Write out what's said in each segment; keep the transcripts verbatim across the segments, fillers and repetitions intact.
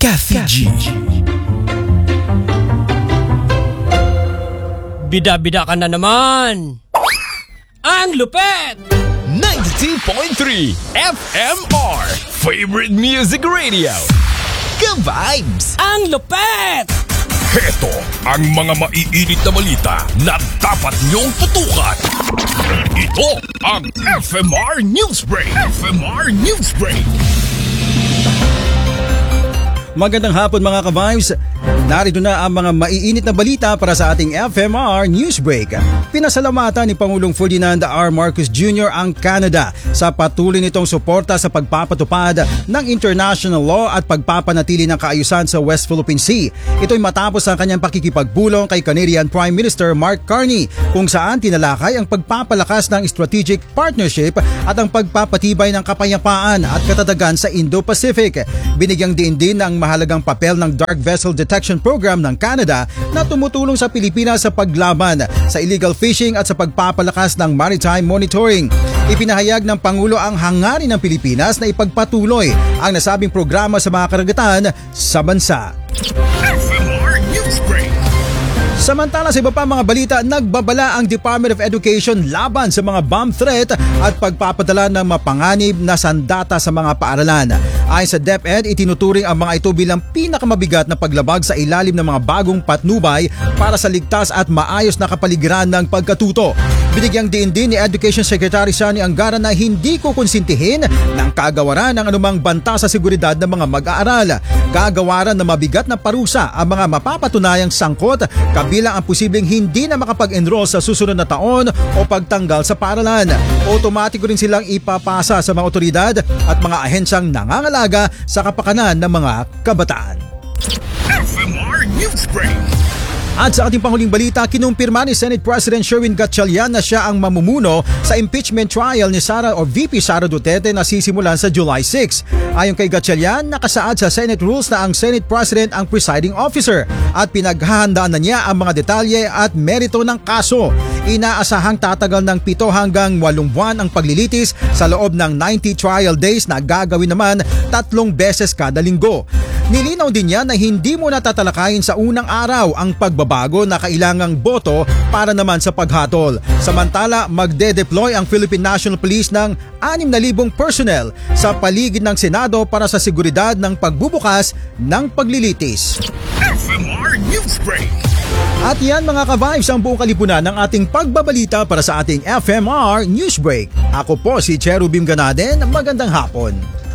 Kathy G. Bida-bida ka na naman! Ang lupet! ninety-two point three F M R Favorite Music Radio. Ka-vibes! Ang lupet! Heto ang mga maiinit na balita na dapat niyong tutukan. Ito ang F M R Newsbreak. F M R Newsbreak. Magandang hapon mga ka-vibes. Narito na ang mga maiinit na balita para sa ating F M R Newsbreak. Pinasalamatan ni Pangulong Ferdinand R. Marcos Junior ang Canada sa patuloy nitong suporta sa pagpapatupad ng international law at pagpapanatili ng kaayusan sa West Philippine Sea. Ito'y matapos ang kanyang pakikipagbulong kay Canadian Prime Minister Mark Carney kung saan tinalakay ang pagpapalakas ng strategic partnership at ang pagpapatibay ng kapayapaan at katatagan sa Indo-Pacific. Binigyang diin din ang mahalagang papel ng Dark Vessel Detection Program ng Canada na tumutulong sa Pilipinas sa paglaban sa illegal fishing at sa pagpapalakas ng maritime monitoring. Ipinahayag ng Pangulo ang hangarin ng Pilipinas na ipagpatuloy ang nasabing programa sa mga karagatan sa bansa. Samantala sa iba pa mga balita, nagbabala ang Department of Education laban sa mga bomb threat at pagpapadala ng mapanganib na sandata sa mga paaralan. Ayon sa DepEd, itinuturing ang mga ito bilang pinakamabigat na paglabag sa ilalim ng mga bagong patnubay para sa ligtas at maayos na kapaligiran ng pagkatuto. Binigyang diin din ni Education Secretary Sani Angara na hindi kukonsintihin ng kagawaran ng anumang banta sa seguridad ng mga mag-aaral. Kagawaran na mabigat na parusa ang mga mapapatunayang sangkot kabilang ang posibleng hindi na makapag-enroll sa susunod na taon o pagtanggal sa paaralan. Otomatiko rin silang ipapasa sa mga otoridad at mga ahensyang nangangalaga sa kapakanan ng mga kabataan. F M R Newsbreak. At sa ating panghuling balita, kinumpirma ni Senate President Sherwin Gatchalian na siya ang mamumuno sa impeachment trial ni Sara o V P Sara Duterte na sisimulan sa July sixth. Ayon kay Gatchalian, nakasaad sa Senate rules na ang Senate President ang presiding officer at pinaghahandaan na niya ang mga detalye at merito ng kaso. Inaasahang tatagal ng pito hanggang walong buwan ang paglilitis sa loob ng ninety trial days na gagawin naman tatlong beses kada linggo. Nilinaw din niya na hindi mo natatalakayin sa unang araw ang pagbabago na kailangang boto para naman sa paghatol. Samantala, magde-deploy ang Philippine National Police ng anim na libong personnel sa paligid ng Senado para sa seguridad ng pagbubukas ng paglilitis. F M R Newsbreak. At yan mga ka-vibes ang buong kalipunan ng ating pagbabalita para sa ating F M R Newsbreak. Ako po si Cherubim Ganaden. Magandang hapon.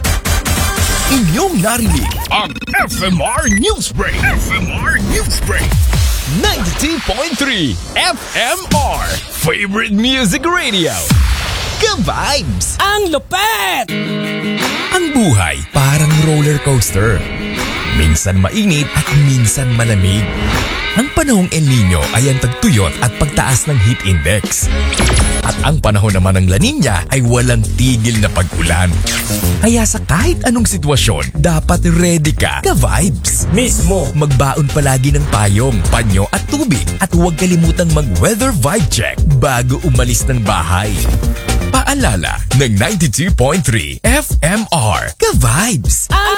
Inyong narinig ang F M R Newsbreak. F M R Newsbreak. ninety-two point three F M R Favorite Music Radio. Ka-vibes! Ang lupet! Ang buhay parang roller coaster. Minsan mainit at minsan malamig. Ang panahong El Nino ay ang tagtuyot at pagtaas ng heat index. At ang panahon naman ng La Nina ay walang tigil na pag-ulan. Kaya sa kahit anong sitwasyon, dapat ready ka. Ka-vibes! Mismo! Magbaon palagi ng payong, panyo at tubig. At huwag kalimutang mag-weather vibe check bago umalis ng bahay. Paalala ng ninety-two point three F M R. Ka-vibes! Ang